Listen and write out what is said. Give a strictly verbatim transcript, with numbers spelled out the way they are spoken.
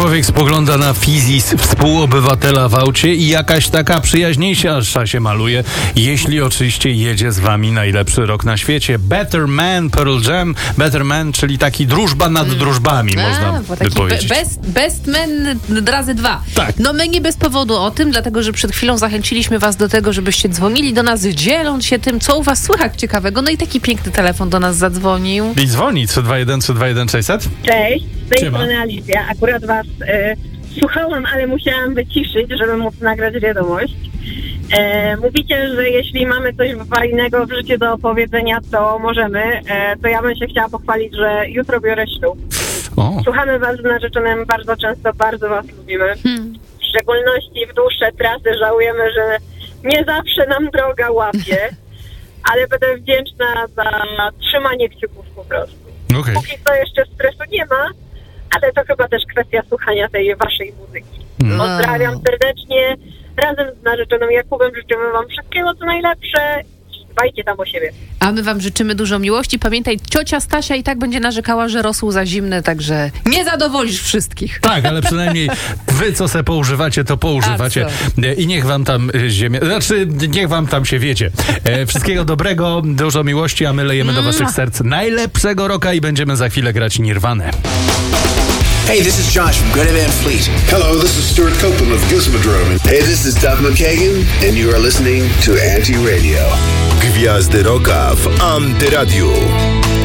Człowiek spogląda na fizis współobywatela w aucie i jakaś taka przyjaźniejsza się maluje, jeśli oczywiście jedzie z wami najlepszy rok na świecie. Better Man, Pearl Jam. Better Man, czyli taki drużba nad drużbami, mm. można A, by powiedzieć. Be- best, best Man razy dwa. Tak. No my nie bez powodu o tym, dlatego że przed chwilą zachęciliśmy was do tego, żebyście dzwonili do nas, dzieląc się tym, co u was słychać ciekawego. No i taki piękny telefon do nas zadzwonił. I dzwoni trzy dwa jeden trzy dwa jeden sześćset. Cześć, z tej Siema. strony Alicja. Akurat was e, słuchałam, ale musiałam wyciszyć, żeby móc nagrać wiadomość. E, mówicie, że jeśli mamy coś fajnego w życiu do opowiedzenia, to możemy. E, to ja bym się chciała pochwalić, że jutro biorę ślub. O. Słuchamy was z narzeczonym bardzo często, bardzo was lubimy. Hmm. W szczególności w dłuższe trasy żałujemy, że nie zawsze nam droga łapie, ale będę wdzięczna za trzymanie kciuków po prostu. Okay. Póki co jeszcze stresu nie ma, ale to chyba też kwestia słuchania tej waszej muzyki. No. Pozdrawiam serdecznie. Razem z narzeczonym Jakubem życzymy wam wszystkiego co najlepsze. Dbajcie tam o siebie. A my wam życzymy dużo miłości. Pamiętaj, ciocia Stasia i tak będzie narzekała, że rosół za zimny, także nie zadowolisz wszystkich. Tak, ale przynajmniej wy, co se poużywacie, to poużywacie. I niech wam tam ziemia... Znaczy, niech wam tam się wiecie. E, wszystkiego dobrego, dużo miłości, a my lejemy do waszych serc najlepszego roka i będziemy za chwilę grać Nirvanę. Hey, this is Josh from Greta Van Fleet. Hello, this is Stuart Copeland of Gizmodrome. Hey, this is Duff McKagan, and you are listening to Anti Radio. Gwiazdy Rocka w Antyradiu.